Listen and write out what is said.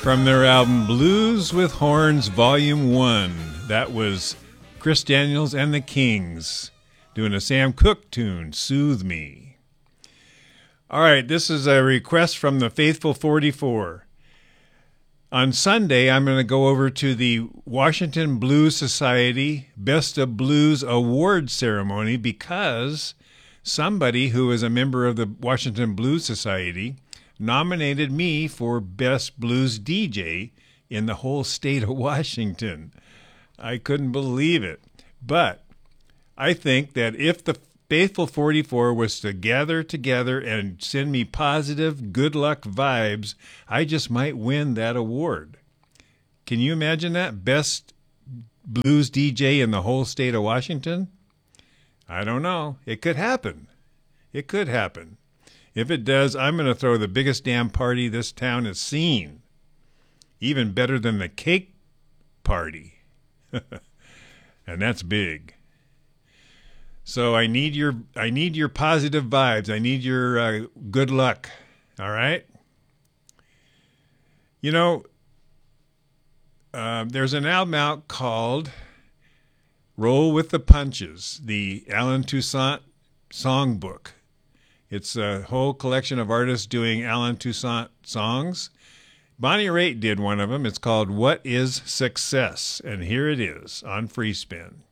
From their album Blues with Horns Volume 1. That was Chris Daniels and the Kings doing a Sam Cooke tune, Soothe Me. All right, this is a request from the Faithful 44. On Sunday, I'm going to go over to the Washington Blues Society Best of Blues Award ceremony because somebody who is a member of the Washington Blues Society nominated me for Best Blues DJ in the whole state of Washington. I couldn't believe it. But I think that if the Faithful 44 was to gather together and send me positive, good luck vibes, I just might win that award. Can you imagine that? Best Blues DJ in the whole state of Washington? I don't know. It could happen. It could happen. If it does, I'm going to throw the biggest damn party this town has seen. Even better than the cake party. And that's big. So I need your positive vibes. I need your good luck. All right? You know, there's an album out called Roll with the Punches, the Alan Toussaint Songbook. It's a whole collection of artists doing Alan Toussaint songs. Bonnie Raitt did one of them. It's called What is Success? And here it is on Free Spin.